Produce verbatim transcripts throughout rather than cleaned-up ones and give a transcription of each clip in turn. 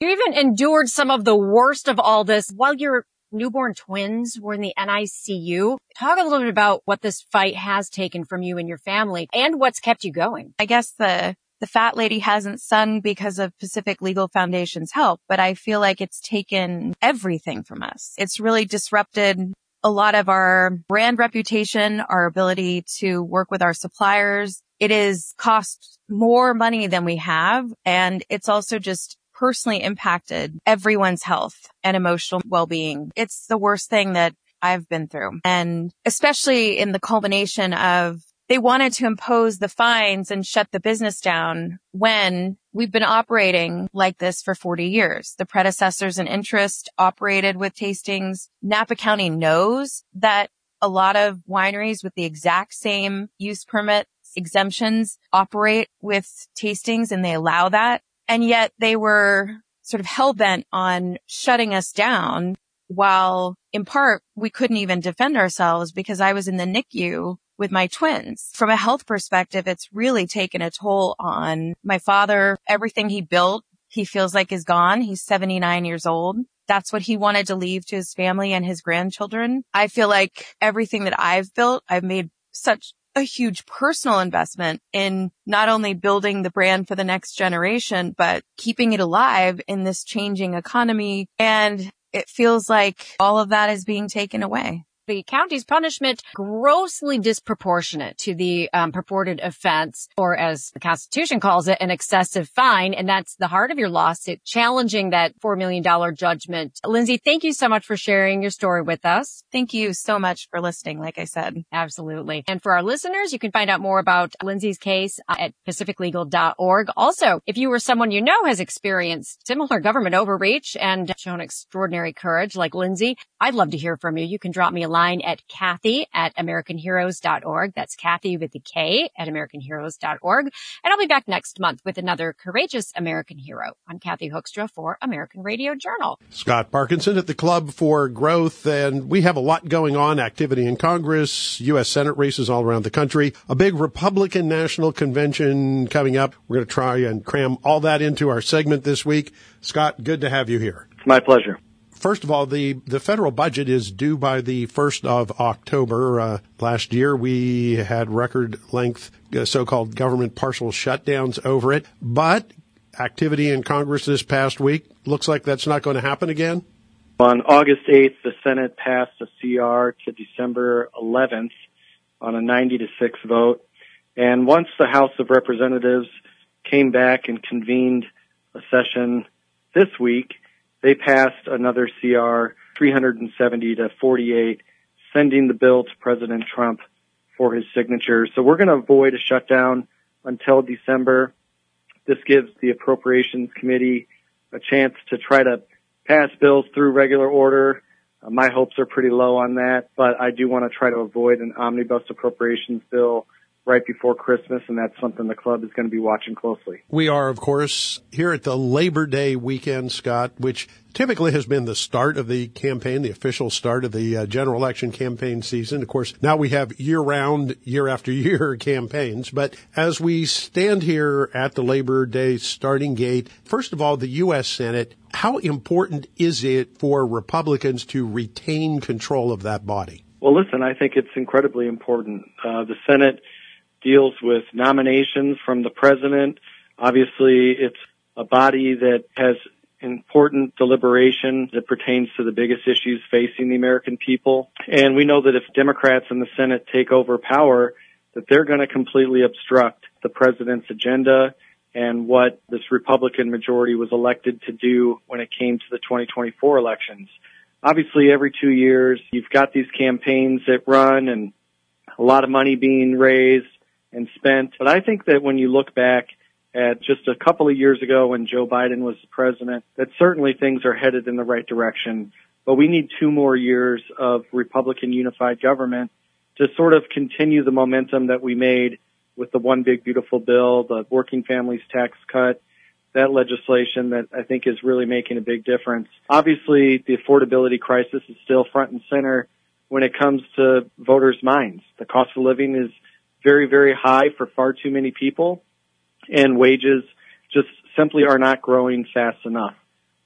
You even endured some of the worst of all this while your newborn twins were in the N I C U. Talk a little bit about what this fight has taken from you and your family and what's kept you going. I guess the the fat lady hasn't sung because of Pacific Legal Foundation's help, but I feel like it's taken everything from us. It's really disrupted a lot of our brand reputation, our ability to work with our suppliers. It has cost more money than we have, and it's also just personally impacted everyone's health and emotional well-being. It's the worst thing that I've been through. And especially in the culmination of they wanted to impose the fines and shut the business down when we've been operating like this for forty years. The predecessors in interest operated with tastings. Napa County knows that a lot of wineries with the exact same use permit exemptions operate with tastings, and they allow that. And yet they were sort of hell-bent on shutting us down, while in part we couldn't even defend ourselves because I was in the N I C U with my twins. From a health perspective, it's really taken a toll on my father. Everything he built, he feels like is gone. He's seventy-nine years old. That's what he wanted to leave to his family and his grandchildren. I feel like everything that I've built, I've made such a huge personal investment in not only building the brand for the next generation, but keeping it alive in this changing economy. And it feels like all of that is being taken away. The county's punishment grossly disproportionate to the um, purported offense, or as the Constitution calls it, an excessive fine. And that's the heart of your lawsuit, challenging that four million dollars judgment. Lindsay, thank you so much for sharing your story with us. Thank you so much for listening, like I said. Absolutely. And for our listeners, you can find out more about Lindsay's case at pacific legal dot org. Also, if you or someone you know has experienced similar government overreach and shown extraordinary courage like Lindsay, I'd love to hear from you. You can drop me a line at Kathy at American Heroes dot org. That's Kathy with a K at American Heroes dot org. And I'll be back next month with another courageous American hero. I'm Kathy Hoekstra for American Radio Journal. Scott Parkinson at the Club for Growth, and we have a lot going on, activity in Congress, U S Senate races all around the country, a big Republican National Convention coming up. We're going to try and cram all that into our segment this week. Scott, good to have you here. It's my pleasure. First of all, the, the federal budget is due by the first of October. Uh, last year, we had record-length uh, so-called government partial shutdowns over it. But activity in Congress this past week looks like that's not going to happen again. On August eighth, the Senate passed a C R to December eleventh on a ninety to six vote. And once the House of Representatives came back and convened a session this week, they passed another C R, three hundred seventy to forty-eight, sending the bill to President Trump for his signature. So we're going to avoid a shutdown until December. This gives the Appropriations Committee a chance to try to pass bills through regular order. Uh, my hopes are pretty low on that, but I do want to try to avoid an omnibus appropriations bill right before Christmas, and that's something the club is going to be watching closely. We are, of course, here at the Labor Day weekend, Scott, which typically has been the start of the campaign, the official start of the uh, general election campaign season. Of course, now we have year-round, year after year campaigns. But as we stand here at the Labor Day starting gate, first of all, the U S Senate, how important is it for Republicans to retain control of that body? Well, listen, I think it's incredibly important. Uh, the Senate deals with nominations from the president. Obviously, it's a body that has important deliberation that pertains to the biggest issues facing the American people. And we know that if Democrats in the Senate take over power, that they're going to completely obstruct the president's agenda and what this Republican majority was elected to do when it came to the twenty twenty-four elections. Obviously, every two years, you've got these campaigns that run and a lot of money being raised and spent. But I think that when you look back at just a couple of years ago when Joe Biden was the president, that certainly things are headed in the right direction. But we need two more years of Republican unified government to sort of continue the momentum that we made with the One Big Beautiful Bill, the Working Families Tax Cut, that legislation that I think is really making a big difference. Obviously, the affordability crisis is still front and center when it comes to voters' minds. The cost of living is very, very high for far too many people, and wages just simply are not growing fast enough.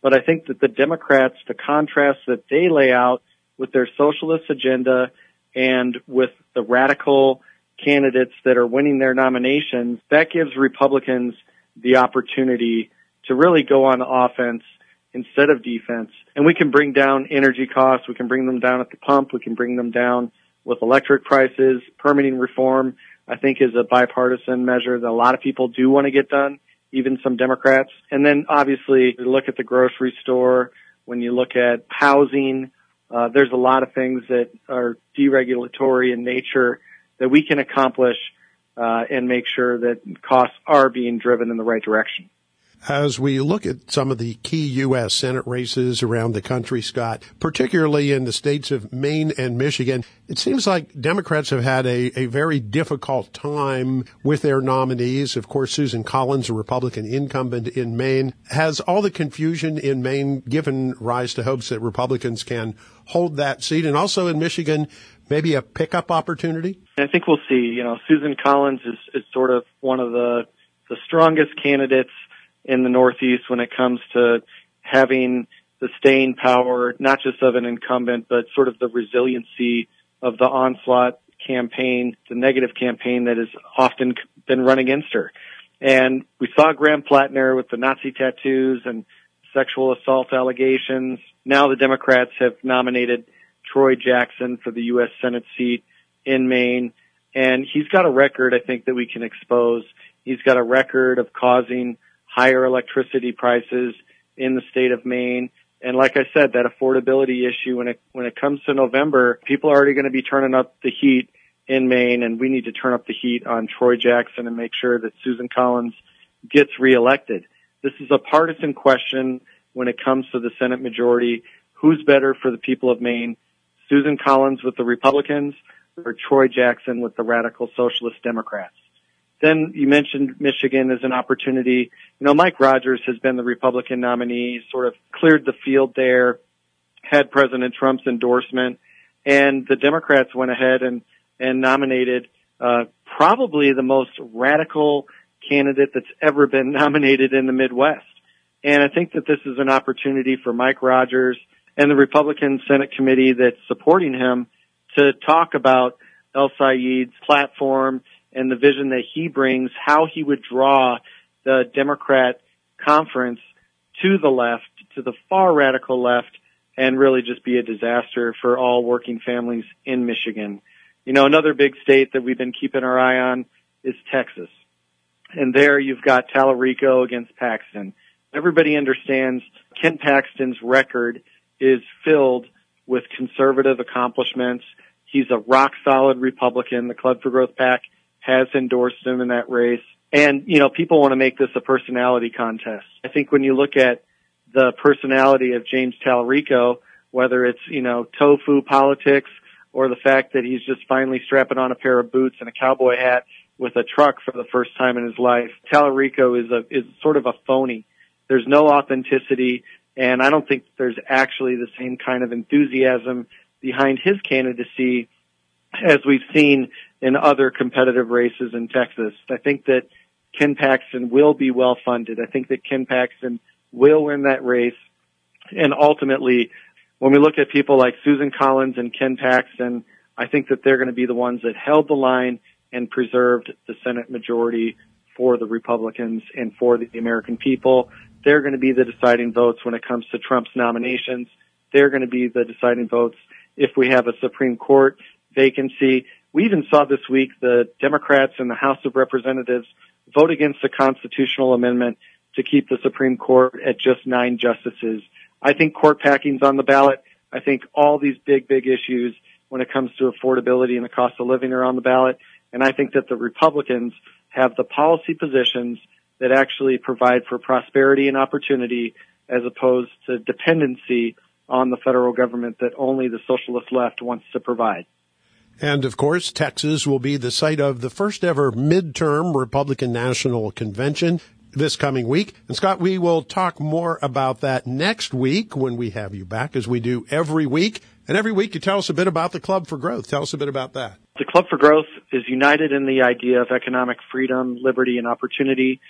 But I think that the Democrats, the contrast that they lay out with their socialist agenda and with the radical candidates that are winning their nominations, that gives Republicans the opportunity to really go on offense instead of defense. And we can bring down energy costs. We can bring them down at the pump. We can bring them down with electric prices. Permitting reform, I think, is a bipartisan measure that a lot of people do want to get done, even some Democrats. And then obviously you look at the grocery store, when you look at housing, uh, there's a lot of things that are deregulatory in nature that we can accomplish uh, and make sure that costs are being driven in the right direction. As we look at some of the key U S Senate races around the country, Scott, particularly in the states of Maine and Michigan, it seems like Democrats have had a, a very difficult time with their nominees. Of course, Susan Collins, a Republican incumbent in Maine, has all the confusion in Maine given rise to hopes that Republicans can hold that seat. And also in Michigan, maybe a pickup opportunity? I think we'll see. You know, Susan Collins is, is sort of one of the, the strongest candidates in the Northeast when it comes to having the staying power, not just of an incumbent, but sort of the resiliency of the onslaught campaign, the negative campaign that has often been run against her. And we saw Graham Plattner with the Nazi tattoos and sexual assault allegations. Now the Democrats have nominated Troy Jackson for the U S Senate seat in Maine. And he's got a record, I think, that we can expose. He's got a record of causing higher electricity prices in the state of Maine. And like I said, that affordability issue, when it, when it comes to November, people are already going to be turning up the heat in Maine, and we need to turn up the heat on Troy Jackson and make sure that Susan Collins gets reelected. This is a partisan question when it comes to the Senate majority. Who's better for the people of Maine? Susan Collins with the Republicans or Troy Jackson with the radical socialist Democrats? Then you mentioned Michigan as an opportunity. You know, Mike Rogers has been the Republican nominee, sort of cleared the field there, had President Trump's endorsement, and the Democrats went ahead and, and nominated uh, probably the most radical candidate that's ever been nominated in the Midwest. And I think that this is an opportunity for Mike Rogers and the Republican Senate committee that's supporting him to talk about El Sayed's platform and the vision that he brings, how he would draw the Democrat conference to the left, to the far radical left, and really just be a disaster for all working families in Michigan. You know, another big state that we've been keeping our eye on is Texas. And there you've got Tallarico against Paxton. Everybody understands Ken Paxton's record is filled with conservative accomplishments. He's a rock-solid Republican. The Club for Growth PAC has endorsed him in that race. And, you know, people want to make this a personality contest. I think when you look at the personality of James Tallarico, whether it's, you know, tofu politics or the fact that he's just finally strapping on a pair of boots and a cowboy hat with a truck for the first time in his life, Tallarico is a, is sort of a phony. There's no authenticity, and I don't think there's actually the same kind of enthusiasm behind his candidacy as we've seen in other competitive races in Texas. I think that Ken Paxton will be well funded. I think that Ken Paxton will win that race. And ultimately, when we look at people like Susan Collins and Ken Paxton, I think that they're going to be the ones that held the line and preserved the Senate majority for the Republicans and for the American people. They're going to be the deciding votes when it comes to Trump's nominations. They're going to be the deciding votes if we have a Supreme Court vacancy. We even saw this week the Democrats in the House of Representatives vote against a constitutional amendment to keep the Supreme Court at just nine justices. I think court packing's on the ballot. I think all these big, big issues when it comes to affordability and the cost of living are on the ballot. And I think that the Republicans have the policy positions that actually provide for prosperity and opportunity as opposed to dependency on the federal government that only the socialist left wants to provide. And, of course, Texas will be the site of the first ever midterm Republican National Convention this coming week. And, Scott, we will talk more about that next week when we have you back, as we do every week. And every week you tell us a bit about the Club for Growth. Tell us a bit about that. The Club for Growth is united in the idea of economic freedom, liberty, and opportunity.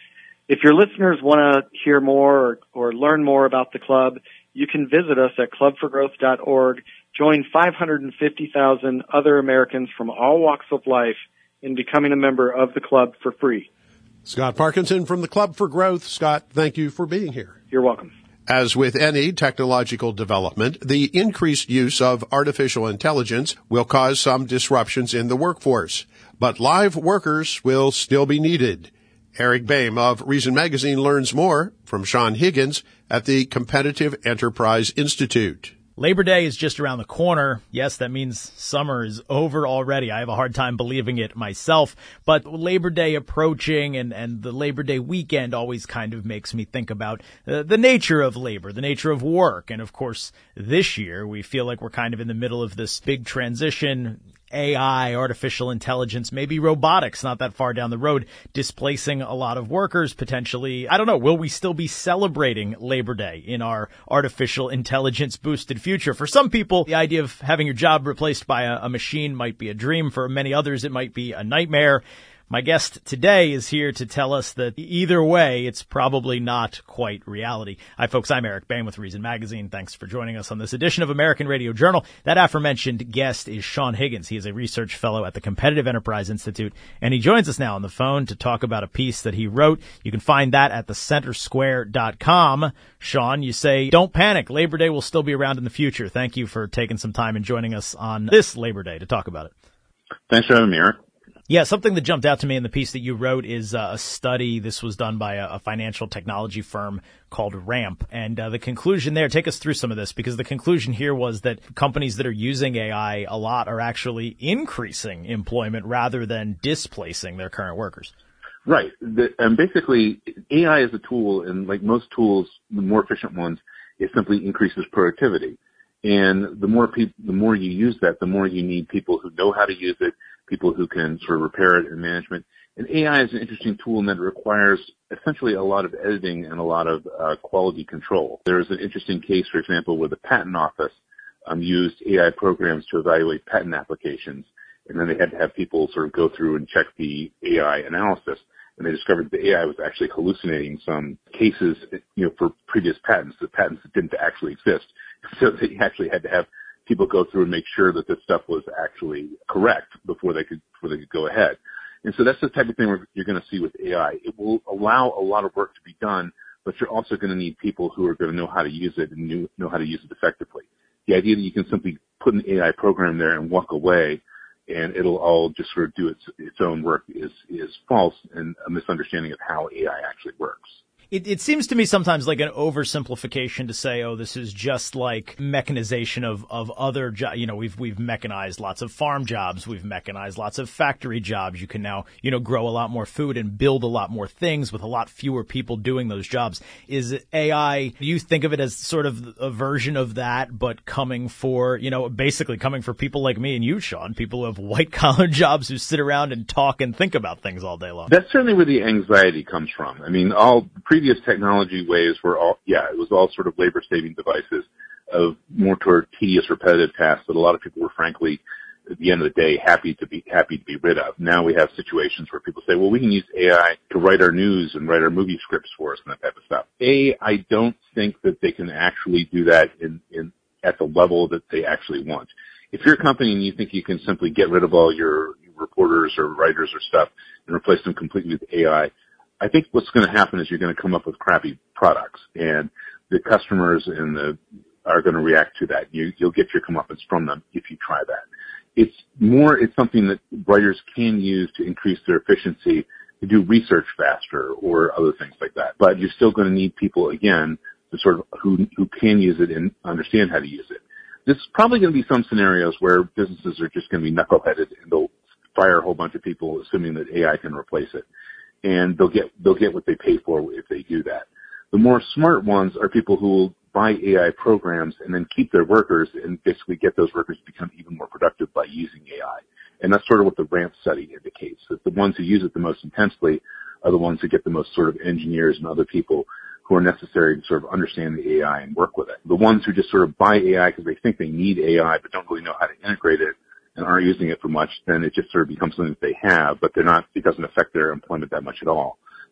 If your listeners want to hear more or, or learn more about the club, you can visit us at club for growth dot org. Join five hundred fifty thousand other Americans from all walks of life in becoming a member of the club for free. Scott Parkinson from the Club for Growth. Scott, thank you for being here. You're welcome. As with any technological development, the increased use of artificial intelligence will cause some disruptions in the workforce, but live workers will still be needed. Eric Boehm of Reason Magazine learns more from Sean Higgins at the Competitive Enterprise Institute. Labor Day is just around the corner. Yes, that means summer is over already. I have a hard time believing it myself. But Labor Day approaching and, and the Labor Day weekend always kind of makes me think about uh, the nature of labor, the nature of work. And of course, this year we feel like we're kind of in the middle of this big transition. A I, artificial intelligence, maybe robotics not that far down the road, displacing a lot of workers potentially. I don't know. Will we still be celebrating Labor Day in our artificial intelligence boosted future? For some people, the idea of having your job replaced by a, a machine might be a dream. For many others, it might be a nightmare. My guest today is here to tell us that either way, it's probably not quite reality. Hi, folks. I'm Eric Boehm with Reason Magazine. Thanks for joining us on this edition of American Radio Journal. That aforementioned guest is Sean Higgins. He is a research fellow at the Competitive Enterprise Institute, and he joins us now on the phone to talk about a piece that he wrote. You can find that at the center square dot com. Sean, you say, don't panic. Labor Day will still be around in the future. Thank you for taking some time and joining us on this Labor Day to talk about it. Thanks for having me, Eric. Yeah, something that jumped out to me in the piece that you wrote is uh, a study. This was done by a, a financial technology firm called Ramp. And uh, the conclusion there, take us through some of this, because the conclusion here was that companies that are using A I a lot are actually increasing employment rather than displacing their current workers. Right. The, and basically, A I is a tool, and like most tools, the more efficient ones, it simply increases productivity. And the more people, the more you use that, the more you need people who know how to use it, people who can sort of repair it and management. And A I is an interesting tool in that it requires essentially a lot of editing and a lot of uh, quality control. There's an interesting case, for example, where the patent office um, used A I programs to evaluate patent applications, and then they had to have people sort of go through and check the A I analysis. And they discovered the A I was actually hallucinating some cases, you know, for previous patents, the patents that didn't actually exist. So they actually had to have people go through and make sure that this stuff was actually correct before they could before they could go ahead. And so that's the type of thing you're going to see with A I. It will allow a lot of work to be done, but you're also going to need people who are going to know how to use it and know how to use it effectively. The idea that you can simply put an A I program there and walk away and it'll all just sort of do its its own work is is false and a misunderstanding of how A I actually works. It, it seems to me sometimes like an oversimplification to say, oh, this is just like mechanization of, of other jobs. You know, we've, we've mechanized lots of farm jobs. We've mechanized lots of factory jobs. You can now, you know, grow a lot more food and build a lot more things with a lot fewer people doing those jobs. Is A I, do you think of it as sort of a version of that, but coming for, you know, basically coming for people like me and you, Sean, people who have white collar jobs who sit around and talk and think about things all day long? That's certainly where the anxiety comes from. I mean, all previous technology ways were all, yeah, it was all sort of labor-saving devices of more toward tedious, repetitive tasks that a lot of people were, frankly, at the end of the day, happy to be happy to be rid of. Now we have situations where people say, well, we can use A I to write our news and write our movie scripts for us and that type of stuff. A, I don't think that they can actually do that in, in at the level that they actually want. If you're a company and you think you can simply get rid of all your reporters or writers or stuff and replace them completely with A I, I think what's going to happen is you're going to come up with crappy products, and the customers and the are going to react to that. You, you'll get your comeuppance from them if you try that. It's more, it's something that writers can use to increase their efficiency, to do research faster or other things like that. But you're still going to need people, again, to sort of who who can use it and understand how to use it. There's probably going to be some scenarios where businesses are just going to be knuckleheaded and they'll fire a whole bunch of people assuming that A I can replace it. And they'll get, they'll get what they pay for if they do that. The more smart ones are people who will buy A I programs and then keep their workers and basically get those workers to become even more productive by using A I. And that's sort of what the Ramp study indicates, that the ones who use it the most intensely are the ones who get the most sort of engineers and other people who are necessary to sort of understand the A I and work with it. The ones who just sort of buy A I because they think they need A I but don't really know how to integrate it and aren't using it for much, then it just sort of becomes something that they have, but they're not, it doesn't affect their employment that much at all.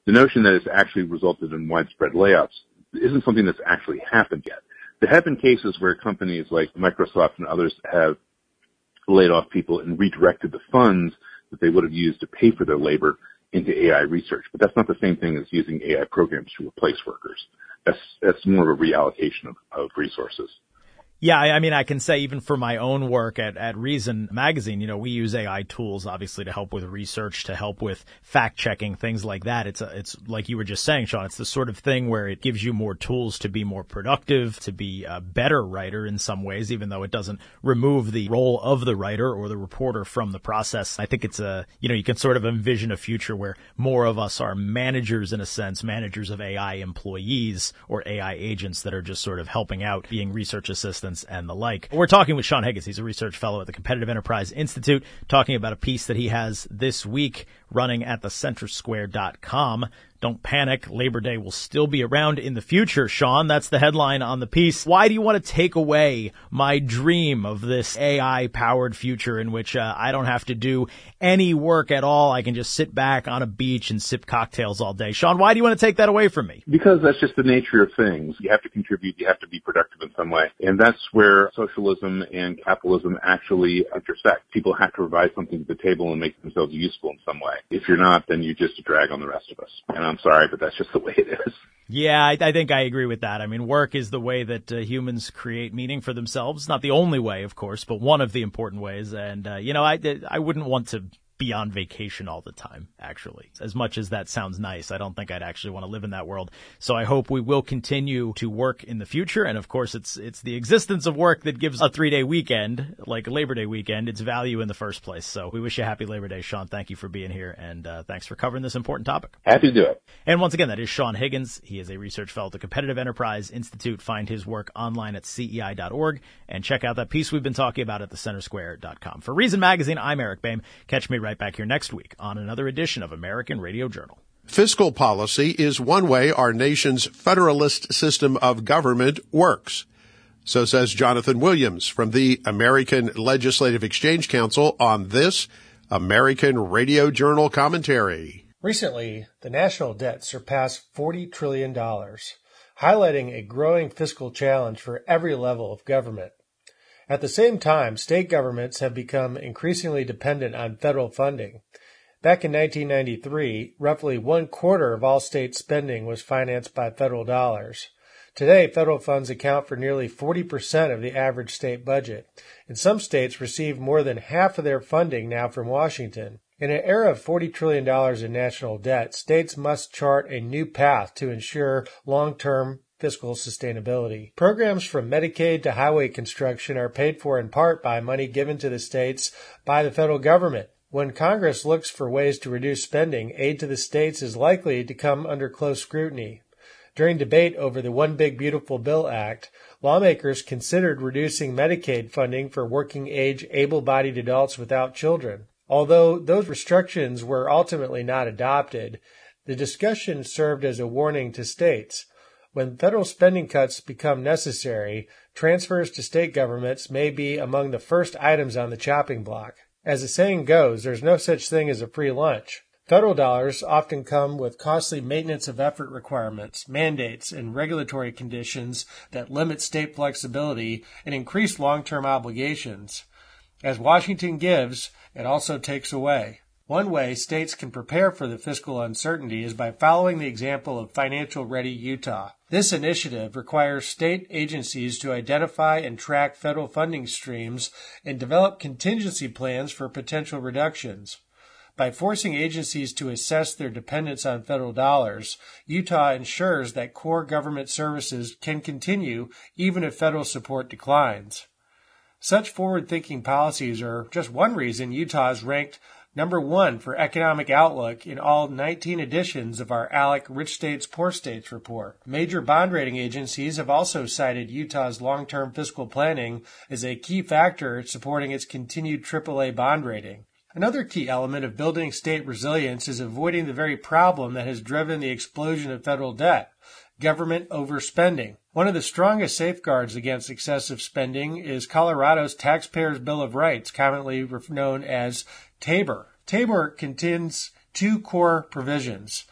The notion that it's actually resulted in widespread layoffs isn't something that's actually happened yet. There have been cases where companies like Microsoft and others have laid off people and redirected the funds that they would have used to pay for their labor into A I research. But that's not the same thing as using A I programs to replace workers. That's, that's more of a reallocation of, of resources. Yeah, I mean, I can say even for my own work at, at Reason Magazine, you know, we use A I tools, obviously, to help with research, to help with fact-checking, things like that. It's a, it's like you were just saying, Sean, it's the sort of thing where it gives you more tools to be more productive, to be a better writer in some ways, even though it doesn't remove the role of the writer or the reporter from the process. I think it's a, you know, you can sort of envision a future where more of us are managers, in a sense, managers of A I employees or A I agents that are just sort of helping out, being research assistants and the like. We're talking with Sean Higgins. He's a research fellow at the Competitive Enterprise Institute, talking about a piece that he has this week running at the center square dot com. Don't panic. Labor Day will still be around in the future, Sean. That's the headline on the piece. Why do you want to take away my dream of this A I-powered future in which uh, I don't have to do any work at all? I can just sit back on a beach and sip cocktails all day. Sean, why do you want to take that away from me? Because that's just the nature of things. You have to contribute. You have to be productive in some way. And that's where socialism and capitalism actually intersect. People have to provide something to the table and make themselves useful in some way. If you're not, then you're just a drag on the rest of us. And I'm sorry, but that's just the way it is. Yeah, I, I think I agree with that. I mean, work is the way that uh, humans create meaning for themselves. Not the only way, of course, but one of the important ways. And, uh, you know, I, I wouldn't want to be on vacation all the time, actually. As much as that sounds nice, I don't think I'd actually want to live in that world. So I hope we will continue to work in the future. And of course, it's it's the existence of work that gives a three-day weekend, like a Labor Day weekend, its value in the first place. So we wish you a happy Labor Day, Sean. Thank you for being here, and uh, thanks for covering this important topic. Happy to do it. And once again, that is Sean Higgins. He is a research fellow at the Competitive Enterprise Institute. Find his work online at C E I dot org and check out that piece we've been talking about at the center square dot com. For Reason Magazine, I'm Eric Boehm. Catch me right back here next week on another edition of American Radio Journal. Fiscal policy is one way our nation's federalist system of government works. So says Jonathan Williams from the American Legislative Exchange Council on this American Radio Journal commentary. Recently, the national debt surpassed forty trillion dollars, highlighting a growing fiscal challenge for every level of government. At the same time, state governments have become increasingly dependent on federal funding. Back in nineteen ninety-three, roughly one quarter of all state spending was financed by federal dollars. Today, federal funds account for nearly forty percent of the average state budget, and some states receive more than half of their funding now from Washington. In an era of forty trillion dollars in national debt, states must chart a new path to ensure long-term fiscal sustainability. Programs from Medicaid to highway construction are paid for in part by money given to the states by the federal government. When Congress looks for ways to reduce spending, aid to the states is likely to come under close scrutiny. During debate over the One Big Beautiful Bill Act, lawmakers considered reducing Medicaid funding for working-age, able-bodied adults without children. Although those restrictions were ultimately not adopted, the discussion served as a warning to states. When federal spending cuts become necessary, transfers to state governments may be among the first items on the chopping block. As the saying goes, there's no such thing as a free lunch. Federal dollars often come with costly maintenance of effort requirements, mandates, and regulatory conditions that limit state flexibility and increase long-term obligations. As Washington gives, it also takes away. One way states can prepare for the fiscal uncertainty is by following the example of Financial Ready Utah. This initiative requires state agencies to identify and track federal funding streams and develop contingency plans for potential reductions. By forcing agencies to assess their dependence on federal dollars, Utah ensures that core government services can continue even if federal support declines. Such forward-thinking policies are just one reason Utah is ranked number one for economic outlook in all nineteen editions of our A L E C Rich States, Poor States report. Major bond rating agencies have also cited Utah's long-term fiscal planning as a key factor supporting its continued triple A bond rating. Another key element of building state resilience is avoiding the very problem that has driven the explosion of federal debt, government overspending. One of the strongest safeguards against excessive spending is Colorado's Taxpayers' Bill of Rights, commonly known as TABOR. TABOR contains two core provisions.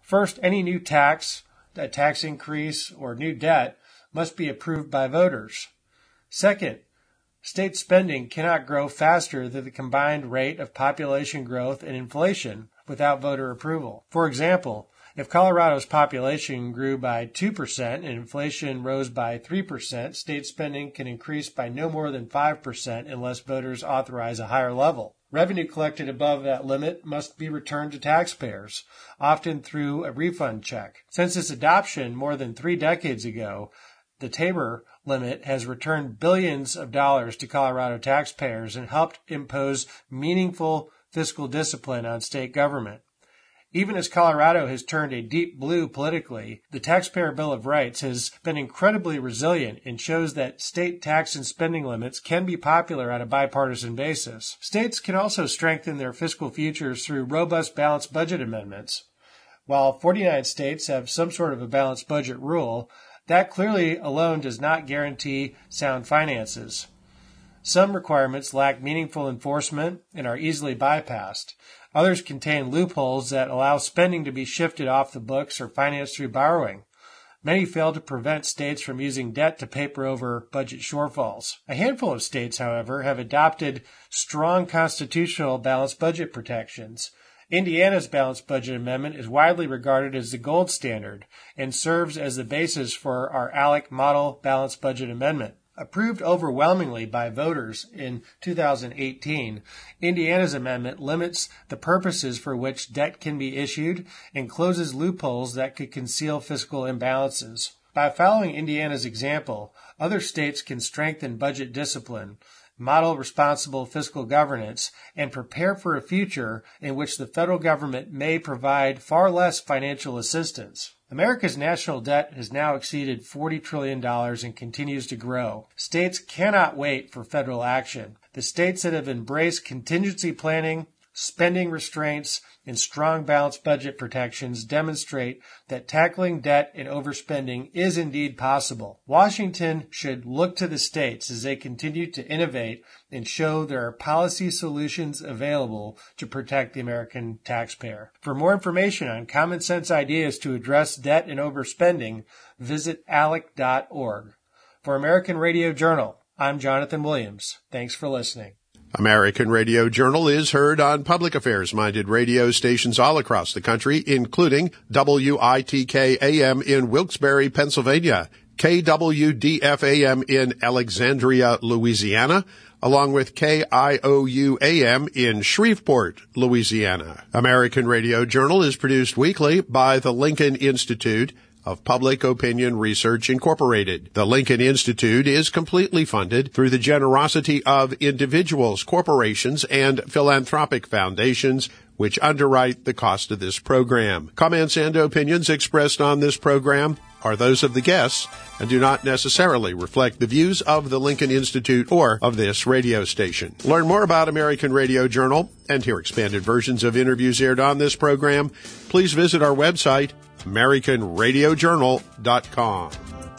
First, any new tax, a tax increase, or new debt must be approved by voters. Second, state spending cannot grow faster than the combined rate of population growth and inflation without voter approval. For example, if Colorado's population grew by two percent and inflation rose by three percent, state spending can increase by no more than five percent unless voters authorize a higher level. Revenue collected above that limit must be returned to taxpayers, often through a refund check. Since its adoption more than three decades ago, the Tabor limit has returned billions of dollars to Colorado taxpayers and helped impose meaningful fiscal discipline on state government. Even as Colorado has turned a deep blue politically, the Taxpayer Bill of Rights has been incredibly resilient and shows that state tax and spending limits can be popular on a bipartisan basis. States can also strengthen their fiscal futures through robust balanced budget amendments. While forty-nine states have some sort of a balanced budget rule, that clearly alone does not guarantee sound finances. Some requirements lack meaningful enforcement and are easily bypassed. Others contain loopholes that allow spending to be shifted off the books or financed through borrowing. Many fail to prevent states from using debt to paper over budget shortfalls. A handful of states, however, have adopted strong constitutional balanced budget protections. Indiana's balanced budget amendment is widely regarded as the gold standard and serves as the basis for our ALEC model balanced budget amendment. Approved overwhelmingly by voters in two thousand eighteen, Indiana's amendment limits the purposes for which debt can be issued and closes loopholes that could conceal fiscal imbalances. By following Indiana's example, other states can strengthen budget discipline, model responsible fiscal governance, and prepare for a future in which the federal government may provide far less financial assistance. America's national debt has now exceeded forty trillion dollars and continues to grow. States cannot wait for federal action. The states that have embraced contingency planning, spending restraints, and strong balanced budget protections demonstrate that tackling debt and overspending is indeed possible. Washington should look to the states as they continue to innovate and show there are policy solutions available to protect the American taxpayer. For more information on common sense ideas to address debt and overspending, visit alec dot org. For American Radio Journal, I'm Jonathan Williams. Thanks for listening. American Radio Journal is heard on public affairs-minded radio stations all across the country, including W I T K A M in Wilkes-Barre, Pennsylvania, K W D F A M in Alexandria, Louisiana, along with K I O U A M in Shreveport, Louisiana. American Radio Journal is produced weekly by the Lincoln Institute of Public Opinion Research, Incorporated. The Lincoln Institute is completely funded through the generosity of individuals, corporations, and philanthropic foundations, which underwrite the cost of this program. Comments and opinions expressed on this program are those of the guests and do not necessarily reflect the views of the Lincoln Institute or of this radio station. Learn more about American Radio Journal and hear expanded versions of interviews aired on this program. Please visit our website, American Radio Journal dot com.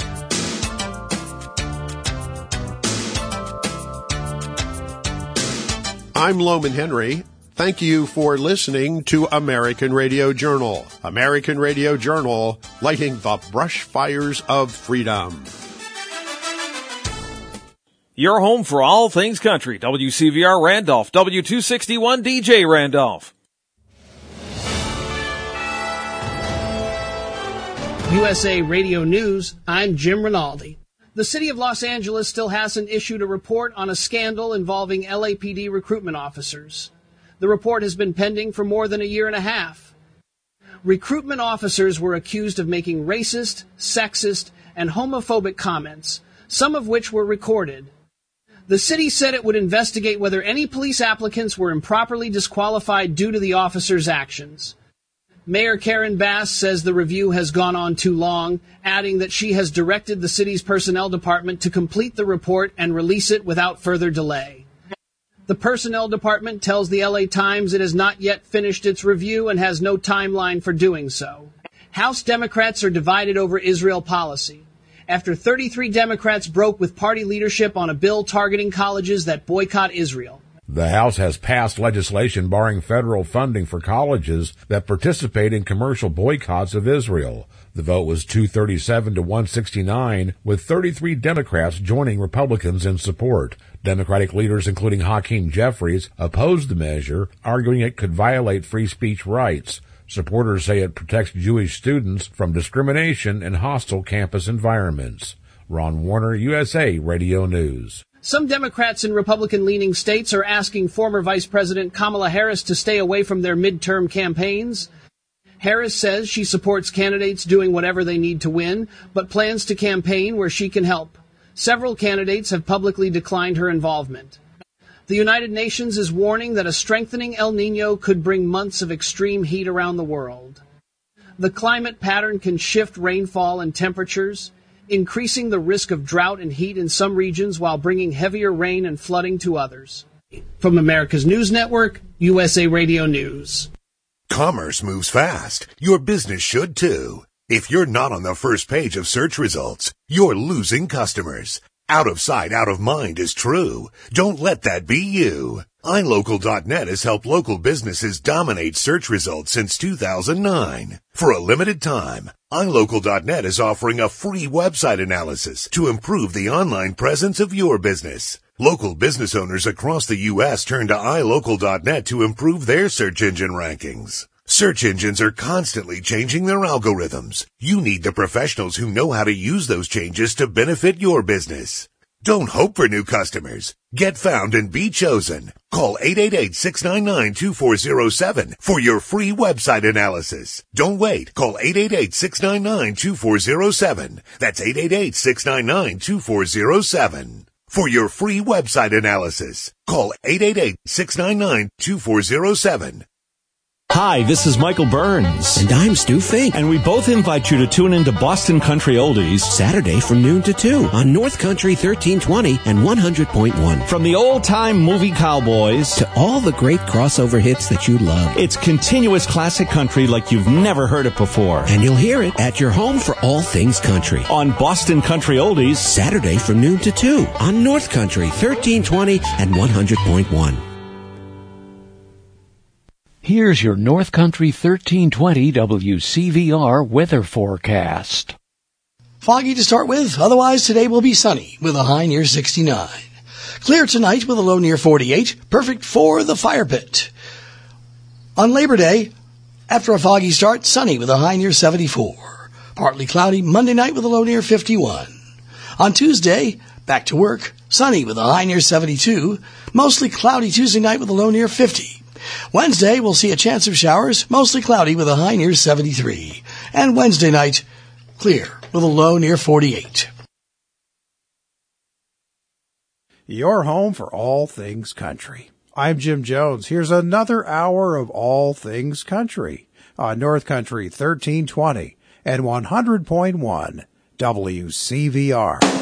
I'm Loman Henry. Thank you for listening to American Radio Journal. American Radio Journal, lighting the brush fires of freedom. Your home for all things country. W C V R Randolph, W two sixty-one D J Randolph. U S A Radio News, I'm Jim Rinaldi. The city of Los Angeles still hasn't issued a report on a scandal involving L A P D recruitment officers. The report has been pending for more than a year and a half. Recruitment officers were accused of making racist, sexist, and homophobic comments, some of which were recorded. The city said it would investigate whether any police applicants were improperly disqualified due to the officers' actions. Mayor Karen Bass says the review has gone on too long, adding that she has directed the city's personnel department to complete the report and release it without further delay. The personnel department tells the L A Times it has not yet finished its review and has no timeline for doing so. House Democrats are divided over Israel policy. After thirty-three Democrats broke with party leadership on a bill targeting colleges that boycott Israel. The House has passed legislation barring federal funding for colleges that participate in commercial boycotts of Israel. The vote was two thirty-seven to one sixty-nine, with thirty-three Democrats joining Republicans in support. Democratic leaders, including Hakeem Jeffries, opposed the measure, arguing it could violate free speech rights. Supporters say it protects Jewish students from discrimination in hostile campus environments. Ron Warner, U S A Radio News. Some Democrats in Republican-leaning states are asking former Vice President Kamala Harris to stay away from their midterm campaigns. Harris says she supports candidates doing whatever they need to win, but plans to campaign where she can help. Several candidates have publicly declined her involvement. The United Nations is warning that a strengthening El Niño could bring months of extreme heat around the world. The climate pattern can shift rainfall and temperatures, increasing the risk of drought and heat in some regions while bringing heavier rain and flooding to others. From America's News Network, U S A Radio News. Commerce moves fast. Your business should too. If you're not on the first page of search results, you're losing customers. Out of sight, out of mind is true. Don't let that be you. i local dot net has helped local businesses dominate search results since two thousand nine. For a limited time, i local dot net is offering a free website analysis to improve the online presence of your business. Local business owners across the U S turn to i local dot net to improve their search engine rankings. Search engines are constantly changing their algorithms. You need the professionals who know how to use those changes to benefit your business. Don't hope for new customers. Get found and be chosen. Call eight eight eight, six nine nine, two four zero seven for your free website analysis. Don't wait. Call eight eight eight, six nine nine, two four zero seven. That's eight eight eight, six nine nine, two four zero seven. For your free website analysis, call eight eight eight, six nine nine, two four zero seven. Hi, this is Michael Burns. And I'm Stu Fink. And we both invite you to tune into Boston Country Oldies Saturday from noon to two on North Country thirteen twenty and one hundred point one. From the old-time movie cowboys to all the great crossover hits that you love. It's continuous classic country like you've never heard it before. And you'll hear it at your home for all things country. On Boston Country Oldies Saturday from noon to two on North Country thirteen twenty and one hundred point one. Here's your North Country thirteen twenty W C V R weather forecast. Foggy to start with, otherwise today will be sunny with a high near sixty-nine. Clear tonight with a low near forty-eight, perfect for the fire pit. On Labor Day, after a foggy start, sunny with a high near seventy-four. Partly cloudy Monday night with a low near fifty-one. On Tuesday, back to work, sunny with a high near seventy-two. Mostly cloudy Tuesday night with a low near fifty. Wednesday, we'll see a chance of showers, mostly cloudy with a high near seventy-three. And Wednesday night, clear with a low near forty-eight. Your home for all things country. I'm Jim Jones. Here's another hour of all things country on North Country thirteen twenty and one hundred point one W C V R.